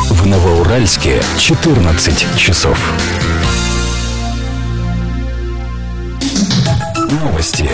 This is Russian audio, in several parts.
В Новоуральске 14 часов. Новости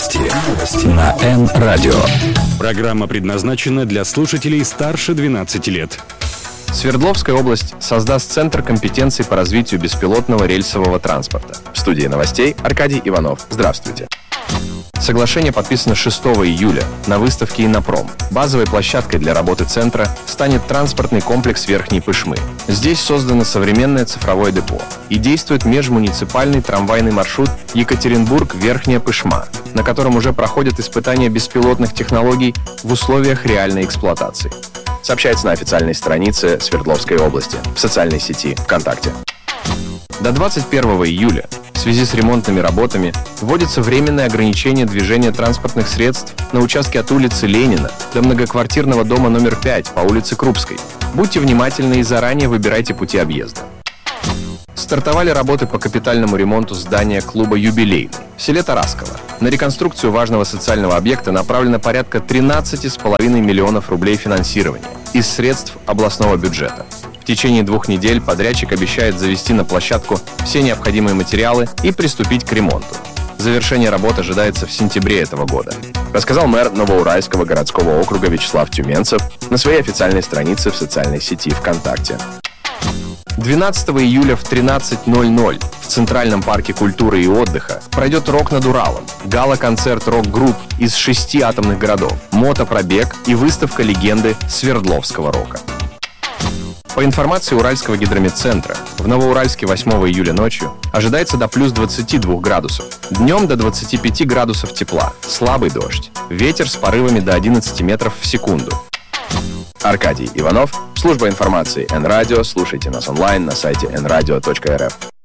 на Н-радио. Программа предназначена для слушателей старше 12 лет. Свердловская область создаст Центр компетенций по развитию беспилотного рельсового транспорта. В студии новостей Аркадий Иванов. Здравствуйте. Соглашение подписано 6 июля на выставке «Иннопром». Базовой площадкой для работы центра станет транспортный комплекс Верхней Пышмы. Здесь создано современное цифровое депо и действует межмуниципальный трамвайный маршрут Екатеринбург-Верхняя Пышма, на котором уже проходят испытания беспилотных технологий в условиях реальной эксплуатации. Сообщается на официальной странице Свердловской области в социальной сети ВКонтакте. До 21 июля в связи с ремонтными работами вводится временное ограничение движения транспортных средств на участке от улицы Ленина до многоквартирного дома номер 5 по улице Крупской. Будьте внимательны и заранее выбирайте пути объезда. Стартовали работы по капитальному ремонту здания клуба «Юбилейный» в селе Тарасково. На реконструкцию важного социального объекта направлено порядка 13,5 миллионов рублей финансирования из средств областного бюджета. В течение 2 недель подрядчик обещает завести на площадку все необходимые материалы и приступить к ремонту. Завершение работ ожидается в сентябре этого года, рассказал мэр Новоуральского городского округа Вячеслав Тюменцев на своей официальной странице в социальной сети ВКонтакте. 12 июля в 13:00 в Центральном парке культуры и отдыха пройдет «Рок над Уралом», гала-концерт рок-групп из 6 атомных городов, мотопробег и выставка легенды Свердловского рока. По информации Уральского гидрометцентра, в Новоуральске 8 июля ночью ожидается до плюс 22 градусов. Днем до 25 градусов тепла, слабый дождь, ветер с порывами до 11 метров в секунду. Аркадий Иванов, служба информации Н-радио. Слушайте нас онлайн на сайте nradio.rf.